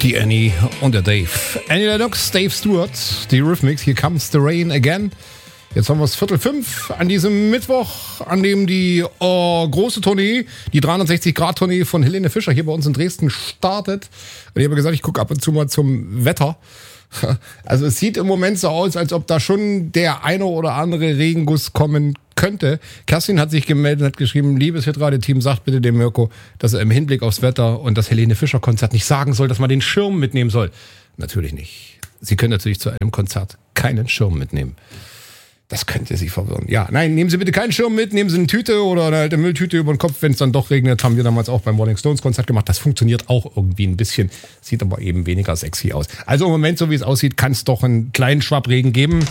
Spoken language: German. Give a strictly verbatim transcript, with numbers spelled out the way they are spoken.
Die Annie und der Dave. Annie Lennox, Dave Stewart, die Rhythmics, Here Comes the Rain Again. Jetzt haben wir es Viertel fünf an diesem Mittwoch, an dem die oh, große Tournee, die dreihundertsechzig Grad Tournee von Helene Fischer hier bei uns in Dresden startet. Und ich habe gesagt, ich gucke ab und zu mal zum Wetter. Also es sieht im Moment so aus, als ob da schon der eine oder andere Regenguss kommen könnte. Kerstin hat sich gemeldet und hat geschrieben, liebes Hitradio-Team, sagt bitte dem Mirko, dass er im Hinblick aufs Wetter und das Helene Fischer-Konzert nicht sagen soll, dass man den Schirm mitnehmen soll. Natürlich nicht. Sie können natürlich zu einem Konzert keinen Schirm mitnehmen. Das könnte Sie verwirren. Ja, nein, nehmen Sie bitte keinen Schirm mit, nehmen Sie eine Tüte oder eine alte Mülltüte über den Kopf, wenn es dann doch regnet. Haben wir damals auch beim Rolling Stones Konzert gemacht. Das funktioniert auch irgendwie ein bisschen, sieht aber eben weniger sexy aus. Also im Moment, so wie es aussieht, kann es doch einen kleinen Schwappregen geben.